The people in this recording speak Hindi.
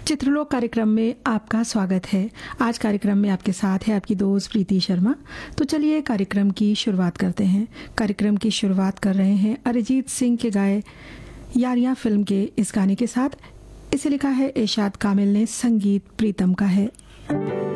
चित्रलोक कार्यक्रम में आपका स्वागत है। आज कार्यक्रम में आपके साथ है आपकी दोस्त प्रीति शर्मा। तो चलिए कार्यक्रम की शुरुआत करते हैं। कार्यक्रम की शुरुआत कर रहे हैं अरिजीत सिंह के गाए यारियां फिल्म के इस गाने के साथ। इसे लिखा है इरशाद कामिल ने, संगीत प्रीतम का है।